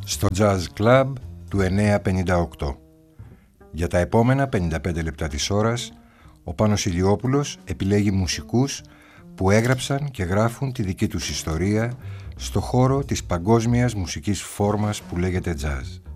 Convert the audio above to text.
στο Jazz Club του 958. Για τα επόμενα 55 λεπτά της ώρας, ο Πάνος Ηλιόπουλος επιλέγει μουσικούς που έγραψαν και γράφουν τη δική τους ιστορία στο χώρο της παγκόσμιας μουσικής φόρμας που λέγεται jazz.